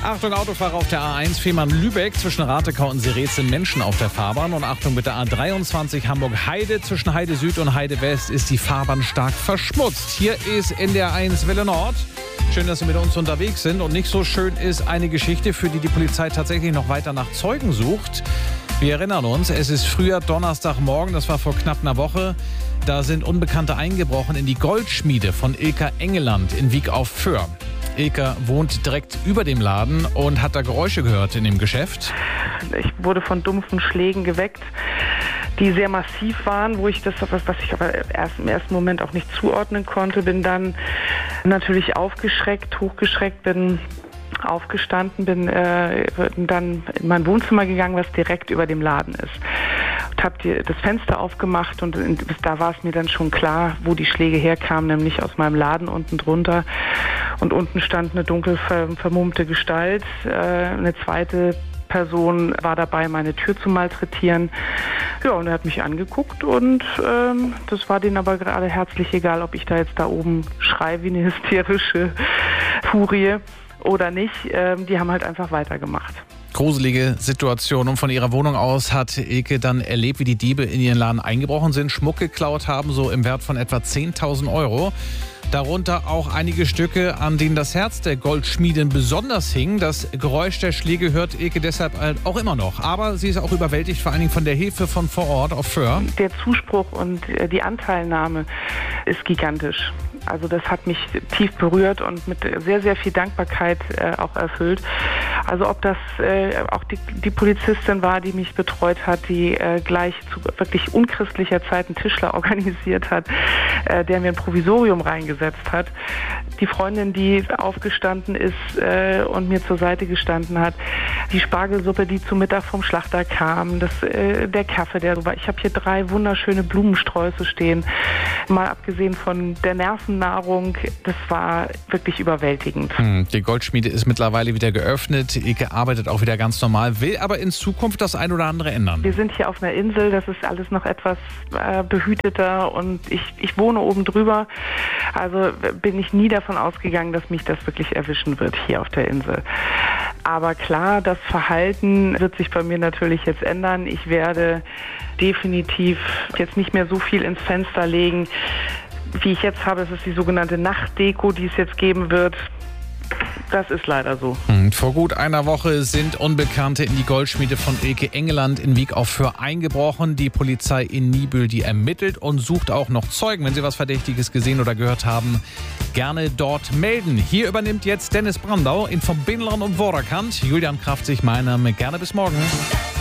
Achtung, Autofahrer auf der A1 Fehmarn-Lübeck. Zwischen Ratekau und Sirez sind Menschen auf der Fahrbahn. Und Achtung, mit der A23 Hamburg-Heide. Zwischen Heide Süd und Heide West ist die Fahrbahn stark verschmutzt. Hier ist NDR 1 Welle Nord. Schön, dass Sie mit uns unterwegs sind. Und nicht so schön ist eine Geschichte, für die die Polizei tatsächlich noch weiter nach Zeugen sucht. Wir erinnern uns, es ist früher Donnerstagmorgen, das war vor knapp einer Woche. Da sind Unbekannte eingebrochen in die Goldschmiede von Ilka Engeland in Wiek auf Föhr. Ilka wohnt direkt über dem Laden und hat da Geräusche gehört in dem Geschäft. Ich wurde von dumpfen Schlägen geweckt, die sehr massiv waren, was ich aber im ersten Moment auch nicht zuordnen konnte. Bin dann natürlich hochgeschreckt, bin aufgestanden, bin dann in mein Wohnzimmer gegangen, was direkt über dem Laden ist. Und habe das Fenster aufgemacht und bis da war es mir dann schon klar, wo die Schläge herkamen, nämlich aus meinem Laden unten drunter. Und unten stand eine dunkel vermummte Gestalt. Eine zweite Person war dabei, meine Tür zu malträtieren. Ja, und er hat mich angeguckt und das war denen aber gerade herzlich egal, ob ich da jetzt da oben schreie wie eine hysterische Furie oder nicht. Die haben halt einfach weitergemacht. Gruselige Situation. Und von ihrer Wohnung aus hat Ilke dann erlebt, wie die Diebe in ihren Laden eingebrochen sind, Schmuck geklaut haben, so im Wert von etwa 10.000 Euro. Darunter auch einige Stücke, an denen das Herz der Goldschmiedin besonders hing. Das Geräusch der Schläge hört Ilke deshalb halt auch immer noch. Aber sie ist auch überwältigt, vor allen Dingen von der Hilfe von vor Ort auf Föhr. Der Zuspruch und die Anteilnahme ist gigantisch. Also das hat mich tief berührt und mit sehr, sehr viel Dankbarkeit auch erfüllt. Also ob das auch die Polizistin war, die mich betreut hat, die gleich zu wirklich unchristlicher Zeit einen Tischler organisiert hat, der mir ein Provisorium reingesetzt hat. Die Freundin, die aufgestanden ist und mir zur Seite gestanden hat. Die Spargelsuppe, die zu Mittag vom Schlachter kam. Der Kaffee, der so war. Ich habe hier 3 wunderschöne Blumensträuße stehen. Mal abgesehen von der Nervennahrung, das war wirklich überwältigend. Die Goldschmiede ist mittlerweile wieder geöffnet. Ilke arbeitet auch wieder ganz normal, will aber in Zukunft das ein oder andere ändern. Wir sind hier auf einer Insel, das ist alles noch etwas behüteter und ich wohne oben drüber. Also bin ich nie davon ausgegangen, dass mich das wirklich erwischen wird hier auf der Insel. Aber klar, das Verhalten wird sich bei mir natürlich jetzt ändern. Ich werde definitiv jetzt nicht mehr so viel ins Fenster legen, wie ich jetzt habe. Es ist die sogenannte Nachtdeko, die es jetzt geben wird. Das ist leider so. Vor gut einer Woche sind Unbekannte in die Goldschmiede von Ilke Engeland in Wiek auf Föhr eingebrochen. Die Polizei in Niebüll, die ermittelt und sucht auch noch Zeugen. Wenn Sie was Verdächtiges gesehen oder gehört haben, gerne dort melden. Hier übernimmt jetzt Dennis Brandau in Verbindlern und Vorderkant. Julian Kraftzig, mein Name. Gerne bis morgen.